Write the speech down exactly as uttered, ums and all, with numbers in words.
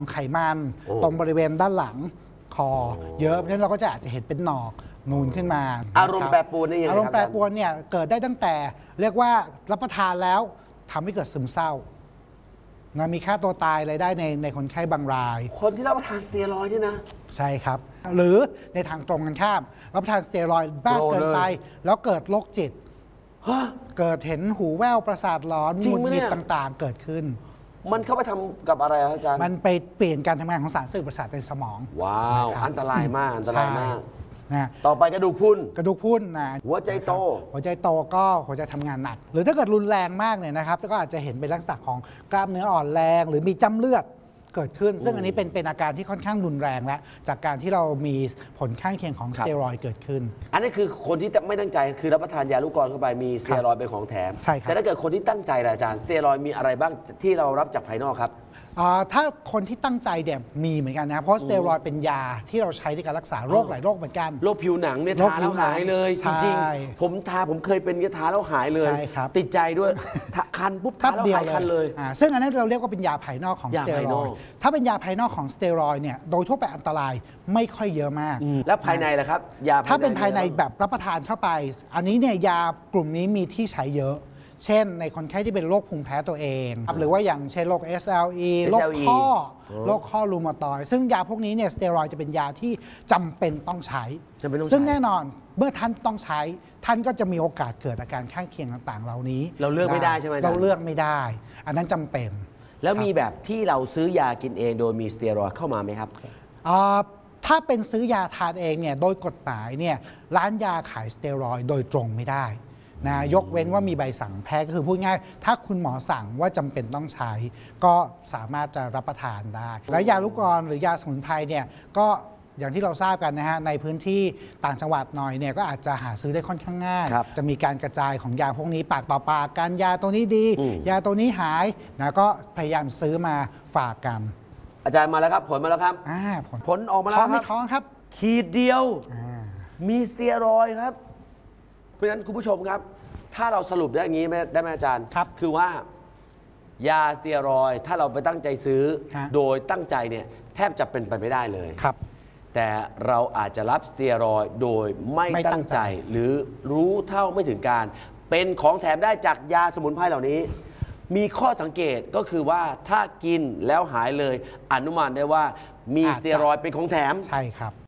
ไขมันตรงบริเวณด้านหลังคอเยอะเพราะฉะนั้นเราก็จะอาจจะเห็นเป็นหนอกนูนขึ้นมาอารมณ์แปรปรวนนี่ยังไงครับอารมณ์แปรปรวนเนี่ยเกิดได้ตั้งแต่เรียกว่ารับประทานแล้วทำให้เกิดซึมเศร้านะมีค่าตัวตายอะไรได้ในในคนไข้บางรายคนที่รับประทานสเตียรอยด์นี่นะใช่ครับหรือในทางตรงกันข้ามรับประทานสเตียรอยด์มากเกินไปแล้วเกิดโรคจิตเกิดเห็นหูแว่วประสาทหลอนหงุดหงิดต่างๆเกิดขึ้นมันเข้าไปทำกับอะไรครับอาจารย์มันไปเปลี่ยนการทำงานของสารสื่อประสาทในสมองว้าวอันตรายมากอันตรายมากนะต่อไปกระดูกพรุนกระดูกพรุนนะหัวใจโตหัวใจโตก็หัวใจทำงานหนักหรือถ้าเกิดรุนแรงมากเนี่ยนะครับก็อาจจะเห็นเป็นลักษณะของกล้ามเนื้ออ่อนแรงหรือมีจ้ำเลือดเกิดขึ้นซึ่งอันนี้เป็นเป็นอาการที่ค่อนข้างรุนแรงแล้วจากการที่เรามีผลข้างเคียงของสเตียรอยด์เกิดขึ้นอันนี้คือคนที่ไม่ตั้งใจคือรับประทานยาลูกกรอนเข้าไปมีสเตียรอยด์เป็นของแถมใช่ครับแต่ถ้าเกิดคนที่ตั้งใจอาจารย์สเตียรอยด์มีอะไรบ้างที่เรารับจากภายนอกครับถ้าคนที่ตั้งใจเนี่ยมีเหมือนกันนะเพราะสเตียรอยด์เป็นยาที่เราใช้ในการรักษาโรคหลายโรคเหมือนกันโรคผิวหนังเนี่ยทาแล้วหายเลยจริงๆผมทาผมเคยเป็นทาแล้วหายเลยติดใจด้วยคันปุ๊บทาแล้วหายคันเลยซึ่งอันนั้นเราเรียกว่าเป็นยาภายนอกของสเตียรอยด์ถ้าเป็นยาภายนอกของสเตียรอยด์เนี่ยโดยทั่วไปอันตรายไม่ค่อยเยอะมากแล้วภายในล่ะครับยาถ้าเป็นภายในแบบรับประทานเข้าไปอันนี้เนี่ยยากลุ่มนี้มีที่ใช้เยอะเช่นในคนไข้ที่เป็นโรคภูมิแพ้ตัวเองหรือว่าอย่างเช่นโรค เอส แอล อี โรคข้อโรคข้อรูมาตอยด์ซึ่งยาพวกนี้เนี่ยสเตียรอยด์จะเป็นยาที่จำเป็นต้องใช้ซึ่งแน่นอนเมื่อท่านต้องใช้ท่านก็จะมีโอกาสเกิดอาการข้างเคียงต่างๆเหล่านี้เราเลือกไม่ได้ใช่ไหมเราเลือกไม่ได้อันนั้นจำเป็นแล้วมีแบบที่เราซื้อยากินเองโดยมีสเตียรอยด์เข้ามาไหมครับถ้าเป็นซื้อยาทานเองเนี่ยโดยกฎหมายเนี่ยร้านยาขายสเตียรอยด์โดยตรงไม่ได้นะยกเว้นว่ามีใบสั่งแพทย์ก็คือพูดง่ายถ้าคุณหมอสั่งว่าจำเป็นต้องใช้ก็สามารถจะรับประทานได้และยาลูกกรอนหรือยาสมุนไพรเนี่ยก็อย่างที่เราทราบกันนะฮะในพื้นที่ต่างจังหวัดหน่อยเนี่ยก็อาจจะหาซื้อได้ค่อนข้างง่ายจะมีการกระจายของยาพวกนี้ปากต่อปากกันยาตัวนี้ดียาตัวนี้หายนะก็พยายามซื้อมาฝากกันอาจารย์มาแล้วครับผลมาแล้วครับผลผลออกมาแล้วครับท้องไม่ท้องครับขีดเดียวมีสเตียรอยด์ครับเพราะฉะนั้นคุณผู้ชมครับถ้าเราสรุปได้อย่างนี้ได้ไหมอาจารย์ครับคือว่ายาสเตียรอยด์ถ้าเราไปตั้งใจซื้อโดยตั้งใจเนี่ยแทบจะเป็นไปไม่ได้เลยครับแต่เราอาจจะรับสเตียรอยด์โดยไม่ตั้งใจหรือรู้เท่าไม่ถึงการเป็นของแถมได้จากยาสมุนไพรเหล่านี้มีข้อสังเกตก็คือว่าถ้ากินแล้วหายเลยอนุมานได้ว่ามีสเตียรอยด์เป็นของแถมใช่ครับ